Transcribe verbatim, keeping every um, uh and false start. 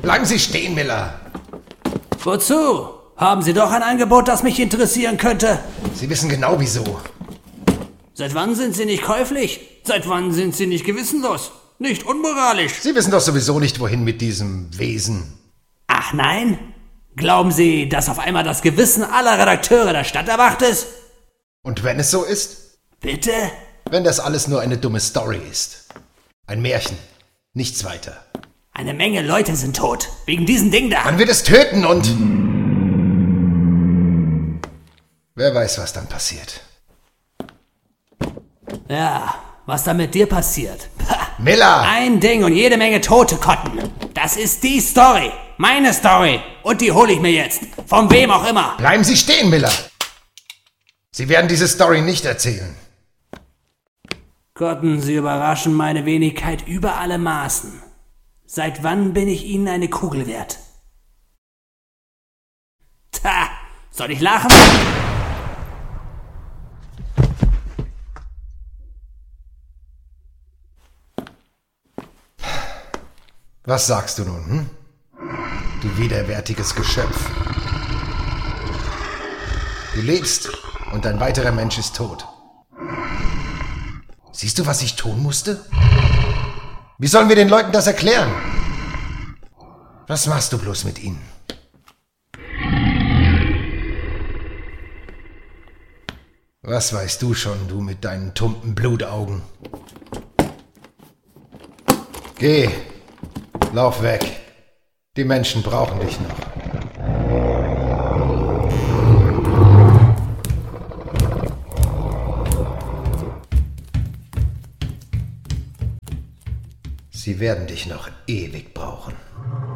Bleiben Sie stehen, Miller. Wozu? Haben Sie doch ein Angebot, das mich interessieren könnte? Sie wissen genau wieso. Seit wann sind Sie nicht käuflich? Seit wann sind Sie nicht gewissenlos? Nicht unmoralisch? Sie wissen doch sowieso nicht, wohin mit diesem Wesen. Ach nein? Glauben Sie, dass auf einmal das Gewissen aller Redakteure der Stadt erwacht ist? Und wenn es so ist? Bitte? Wenn das alles nur eine dumme Story ist. Ein Märchen. Nichts weiter. Eine Menge Leute sind tot. Wegen diesem Ding da. Man wird es töten und... Wer weiß, was dann passiert. Ja, was dann mit dir passiert. Pah. Miller! Ein Ding und jede Menge tote Kotten. Das ist die Story. Meine Story. Und die hole ich mir jetzt. Von wem auch immer. Bleiben Sie stehen, Miller! Sie werden diese Story nicht erzählen. Kotten, Sie überraschen meine Wenigkeit über alle Maßen. Seit wann bin ich Ihnen eine Kugel wert? Ta, soll ich lachen? Was sagst du nun, hm? Du widerwärtiges Geschöpf. Du lebst und ein weiterer Mensch ist tot. Siehst du, was ich tun musste? Wie sollen wir den Leuten das erklären? Was machst du bloß mit ihnen? Was weißt du schon, du mit deinen tumpen Blutaugen? Geh, lauf weg. Die Menschen brauchen dich noch. Sie werden dich noch ewig brauchen.